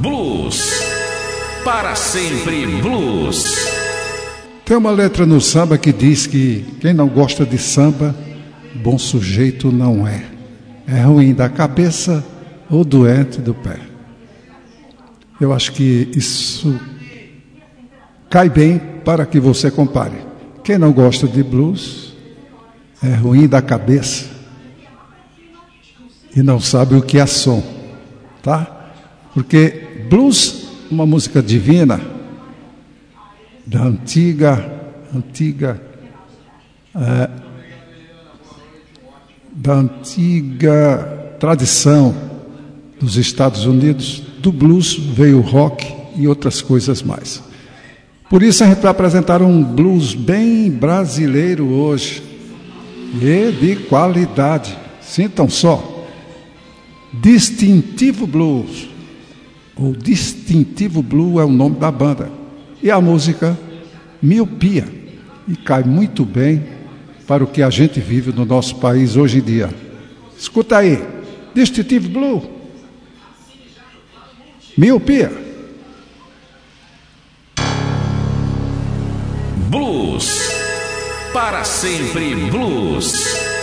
Blues. Para sempre blues. Tem uma letra no samba que diz que quem não gosta de samba, bom sujeito não é. É ruim da cabeça ou doente do pé. Eu acho que isso cai bem para que você compare. Quem não gosta de blues é ruim da cabeça e não sabe o que é som, tá? Porque blues, uma música divina da antiga tradição dos Estados Unidos. Do blues veio o rock e outras coisas mais. Por isso a gente vai apresentar um blues bem brasileiro hoje e de qualidade. Sintam só. Distintivo Blues, ou Distintivo Blue é o nome da banda, e a música Miopia, e cai muito bem para o que a gente vive no nosso país hoje em dia. Escuta aí, Distintivo Blue, Miopia. Blues. Para sempre blues.